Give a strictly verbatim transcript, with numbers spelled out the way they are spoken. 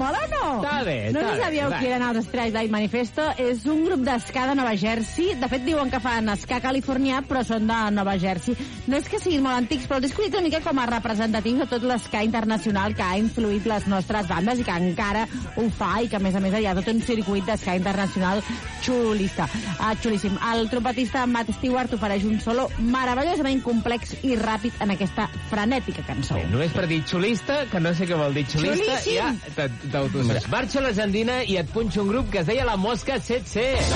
mola o no? Està bé, No està sé si bé, sabíeu va. qui eren els Stray Light Manifesto. És un grup d'esca de Nova Jersey. De fet, diuen que fan esca californià, però són de Nova Jersey. No és que siguin molt antics, però els he escollit una mica com a representatius de tot l'esca internacional que ha influït les nostres bandes i que encara ho fa, i que a més a més hi ha tot un circuit d'esca internacional xulista, uh, xulíssim. El trompetista Matt Stewart ofereix un solo meravellosament complex i ràpid en aquesta frenètica cançó. Bé, només per dir xulista, que no sé què vol dir xulista, Xulíssim. ja t'autosaps. Marxo a la Jandina i et punxo un grup que es deia La Mosca set ce.